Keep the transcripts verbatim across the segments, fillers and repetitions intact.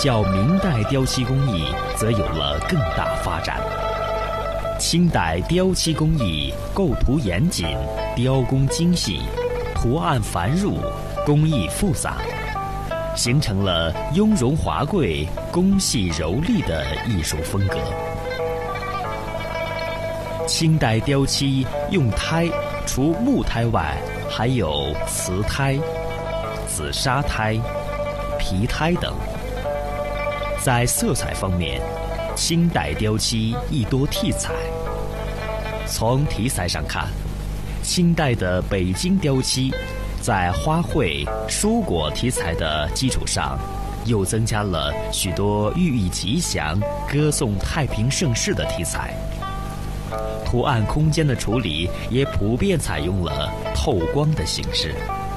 较明代雕漆工艺则有了更大发展。清代雕漆工艺构图严谨，雕工精细，图案繁缛，工艺复杂，形成了雍容华贵、工细柔丽的艺术风格。清代雕漆用胎，除木胎外，还有瓷胎、紫砂胎、皮胎等。在色彩方面，清代雕漆亦多替彩。从题材上看，清代的北京雕漆在花卉、蔬果题材的基础上，又增加了许多寓意吉祥、歌颂太平盛世的题材。图案空间的处理也普遍采用了透光的形式。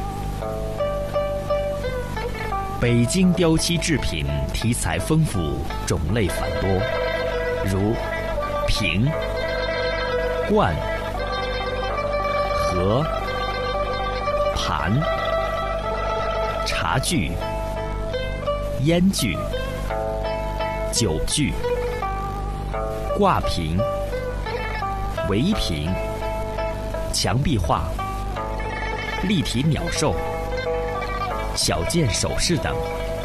北京雕漆制品题材丰富，种类繁多，如瓶、罐、盒、盘、茶具、烟具、酒具、挂瓶、围瓶、墙壁画、立体鸟兽、小件首饰等。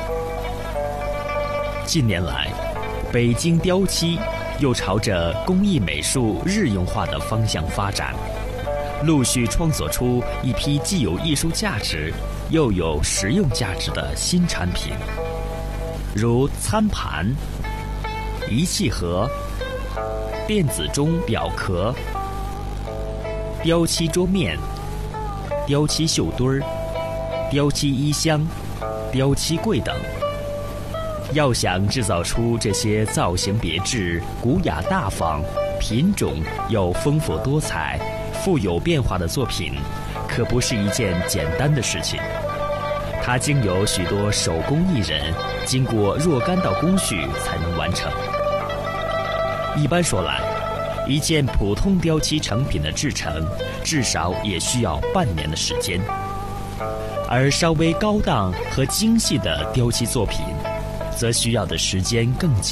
近年来，北京雕漆又朝着工艺美术日用化的方向发展，陆续创作出一批既有艺术价值又有实用价值的新产品，如餐盘、仪器盒、电子钟表壳、雕漆桌面、雕漆绣堆儿、雕漆衣箱、雕漆柜等。要想制造出这些造型别致、古雅大方、品种又丰富多彩、富有变化的作品，可不是一件简单的事情。它经由许多手工艺人经过若干道工序才能完成。一般说来，一件普通雕漆成品的制成至少也需要半年的时间，而稍微高档和精细的雕漆作品则需要的时间更久。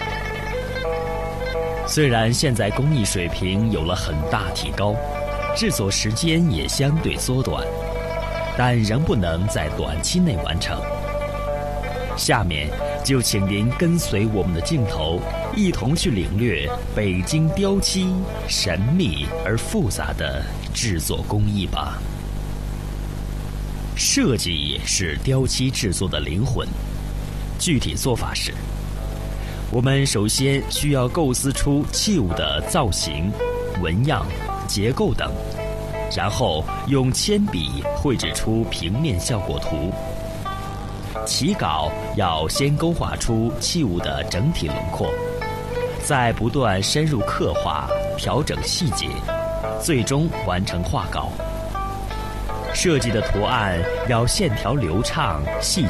虽然现在工艺水平有了很大提高，制作时间也相对缩短，但仍不能在短期内完成。下面就请您跟随我们的镜头，一同去领略北京雕漆神秘而复杂的制作工艺吧。设计是雕漆制作的灵魂。具体做法是，我们首先需要构思出器物的造型、纹样、结构等，然后用铅笔绘制出平面效果图。起稿要先勾画出器物的整体轮廓，再不断深入刻画、调整细节，最终完成画稿。设计的图案要线条流畅、细